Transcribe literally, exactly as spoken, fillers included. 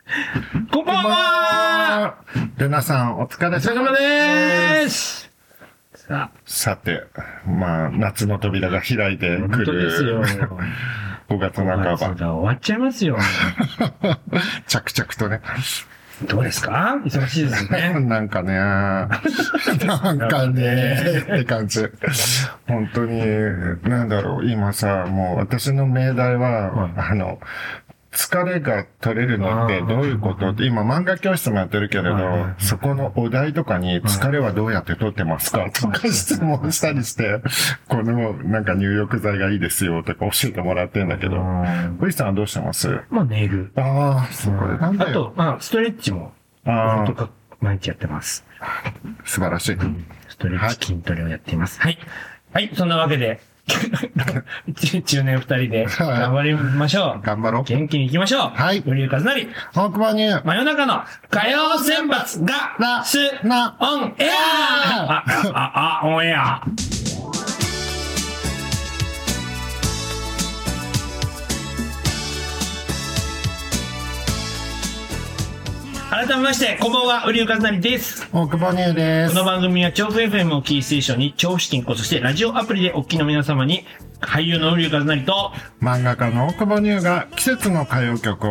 こんばんは。 ルナさん、お疲れ様です。 さあ、 さて、まあ、夏の扉が開いてくる。 本当ですよ。 ごがつなかば。 終わっちゃいますよ。 着々とね。 どうですか？忙しいですね。 なんかね、なんかね、って感じ。本当に、なんだろう、今さ、もう私の命題は、はい、あの、疲れが取れるのってどういうことって、今漫画教室もやってるけれど、そこのお題とかに疲れはどうやって取ってますかとか質問したりして、このなんか入浴剤がいいですよとか教えてもらってんだけど、小石さんはどうしてます？ まあネイル。 ああ、そこでなんだよ。 あと、まあストレッチも、あとか毎日やってます。 素晴らしい。 ストレッチ筋トレをやっています。はい。はい、そんなわけで。中年二人で頑張りましょう。 頑張ろう。 元気に行きましょう。 はい。 瓜生和成。 大久保ニュー。 真夜中の火曜選抜が、 な、 す、 な、 オンエアーあ、あ、あ、オンエア改めまして、こんばんは、瓜生和成です。 大久保ニューです。 この番組は調布 エフエム をキーステーションに、調布市近郊、そしてラジオアプリでお聞きの皆様に、俳優の瓜生和成と、 漫画家の大久保ニューが季節の歌謡曲を